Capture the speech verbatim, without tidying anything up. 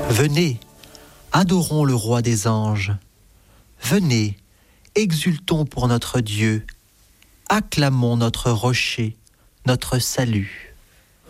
Venez, adorons le roi des anges. Venez, exultons pour notre Dieu. Acclamons notre rocher, notre salut.